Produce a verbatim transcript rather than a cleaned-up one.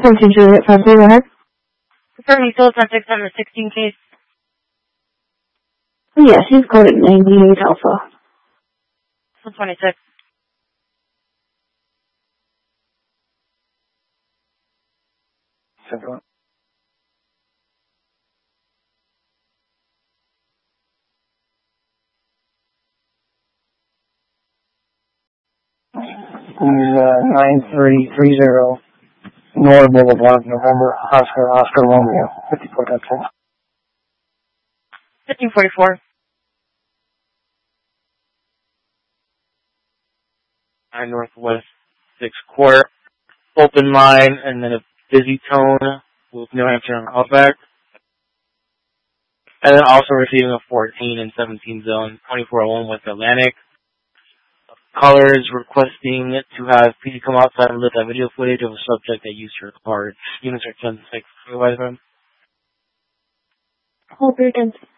fourteen Juliet five, go ahead. Confirming still subject on the sixteen case. Yes, he's coded ninety-eight Alpha. one twenty-six. Central. Uh, nine three three zero North Boulevard, November, Oscar, Oscar Romeo, fifty-four ten. fifteen forty-four. nine Northwest six Court, open line, and then a busy tone with New Hampshire and Outback. And then also receiving a fourteen and seventeen zone, twenty-four oh one with Atlantic. Callers requesting to have P D come outside and look at video footage of a subject that used your card. Units are ten six. Hold your